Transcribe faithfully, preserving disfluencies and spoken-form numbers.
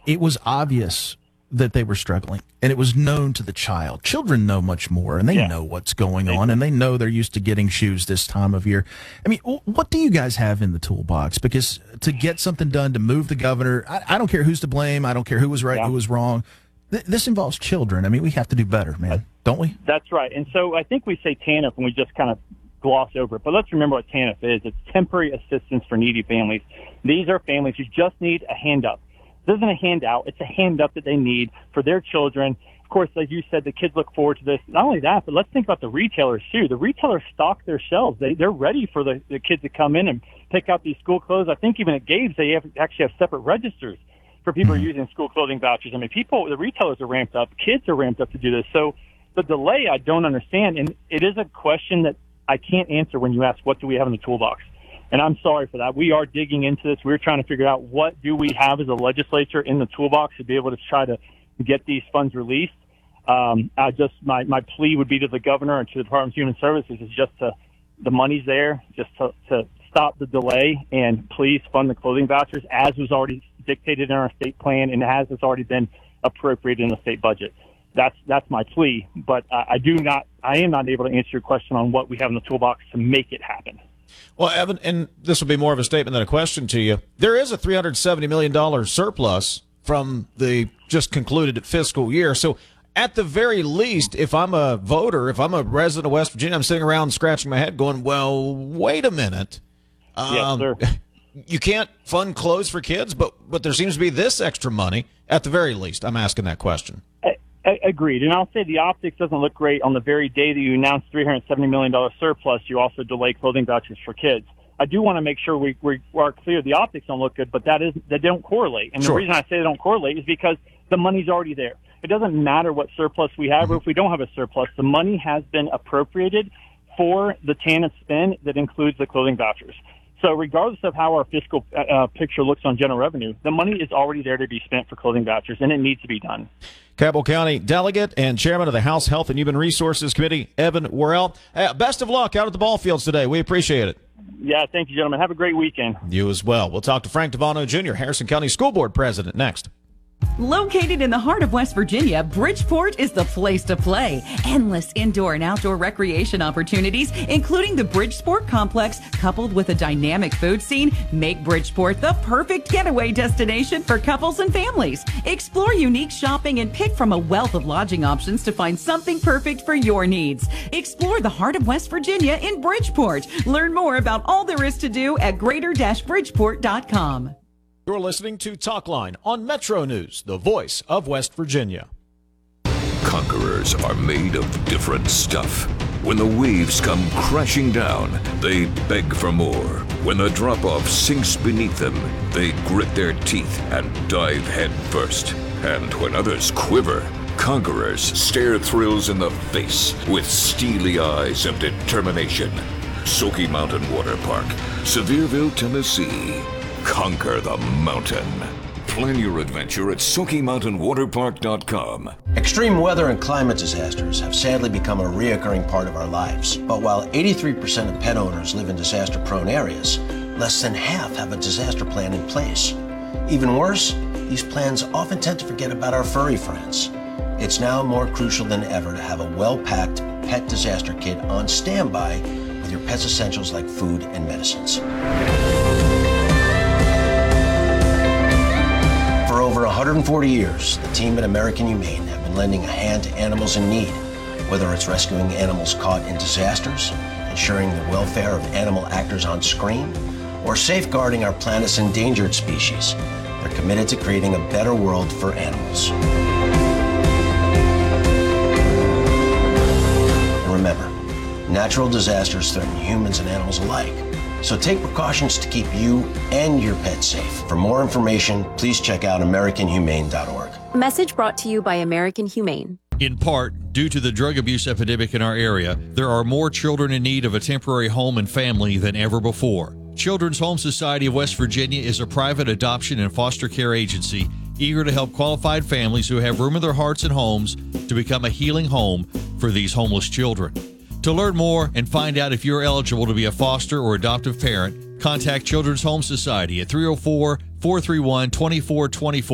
it was obvious that they were struggling, and it was known to the child. Children know much more, and they yeah. know what's going on, and they know they're used to getting shoes this time of year. I mean, what do you guys have in the toolbox? Because to get something done, to move the governor, I, I don't care who's to blame. I don't care who was right, yeah. who was wrong. Th- this involves children. I mean, we have to do better, man, don't we? That's right. And so I think we say TANF, and we just kind of gloss over it. But let's remember what TANF is. It's temporary assistance for needy families. These are families who just need a hand up. This isn't a handout. It's a hand up that they need for their children. Of course, like you said, the kids look forward to this. Not only that, but let's think about the retailers, too. The retailers stock their shelves. They, they're ready for the, the kids to come in and pick out these school clothes. I think even at Gabe's, they have, actually have separate registers for people who are using school clothing vouchers. I mean, people, the retailers are ramped up. Kids are ramped up to do this. So the delay, I don't understand. And it is a question that I can't answer when you ask, what do we have in the toolbox? And I'm sorry for that. We are digging into this. We're trying to figure out what do we have as a legislature in the toolbox to be able to try to get these funds released. Um, I just my, my plea would be to the governor and to the Department of Human Services is just to the money's there, just to, to stop the delay and please fund the clothing vouchers as was already dictated in our state plan and as has already been appropriated in the state budget. That's that's my plea. But I, I do not I am not able to answer your question on what we have in the toolbox to make it happen. Well, Evan, and this will be more of a statement than a question to you. There is a three hundred seventy million dollars surplus from the just concluded fiscal year. So at the very least, if I'm a voter, if I'm a resident of West Virginia, I'm sitting around scratching my head going, well, wait a minute. Um, yes, sir. You can't fund clothes for kids, but, but there seems to be this extra money. At the very least, I'm asking that question. Agreed. And I'll say the optics doesn't look great on the very day that you announced three hundred seventy million dollars surplus. You also delay clothing vouchers for kids. I do want to make sure we, we are clear the optics don't look good, but that is they don't correlate. And sure. The reason I say they don't correlate is because the money's already there. It doesn't matter what surplus we have mm-hmm. or if we don't have a surplus. The money has been appropriated for the TANF spend that includes the clothing vouchers. So regardless of how our fiscal uh, picture looks on general revenue, the money is already there to be spent for clothing vouchers, and it needs to be done. Cabell County Delegate and Chairman of the House Health and Human Resources Committee, Evan Worrell. Hey, best of luck out at the ball fields today. We appreciate it. Yeah, thank you, gentlemen. Have a great weekend. You as well. We'll talk to Frank Devano Junior, Harrison County School Board President, next. Located in the heart of West Virginia, Bridgeport is the place to play. Endless indoor and outdoor recreation opportunities, including the Bridgeport Complex, coupled with a dynamic food scene, make Bridgeport the perfect getaway destination for couples and families. Explore unique shopping and pick from a wealth of lodging options to find something perfect for your needs. Explore the heart of West Virginia in Bridgeport. Learn more about all there is to do at greater bridgeport dot com. You're listening to Talkline on Metro News, the voice of West Virginia. Conquerors are made of different stuff. When the waves come crashing down, they beg for more. When the drop-off sinks beneath them, they grit their teeth and dive head first. And when others quiver, conquerors stare thrills in the face with steely eyes of determination. Smoky Mountain Water Park, Sevierville, Tennessee. Conquer the mountain. Plan your adventure at Smoky Mountain Water Park dot com. Extreme weather and climate disasters have sadly become a reoccurring part of our lives. But while eighty-three percent of pet owners live in disaster-prone areas, less than half have a disaster plan in place. Even worse, these plans often tend to forget about our furry friends. It's now more crucial than ever to have a well-packed pet disaster kit on standby with your pet's essentials like food and medicines. For over one hundred forty years, the team at American Humane have been lending a hand to animals in need, whether it's rescuing animals caught in disasters, ensuring the welfare of animal actors on screen, or safeguarding our planet's endangered species. They're committed to creating a better world for animals. And remember, natural disasters threaten humans and animals alike. So take precautions to keep you and your pet safe. For more information, please check out American Humane dot org. Message brought to you by American Humane. In part, due to the drug abuse epidemic in our area, there are more children in need of a temporary home and family than ever before. Children's Home Society of West Virginia is a private adoption and foster care agency eager to help qualified families who have room in their hearts and homes to become a healing home for these homeless children. To learn more and find out if you're eligible to be a foster or adoptive parent, contact Children's Home Society at three oh four, four three one, two four two four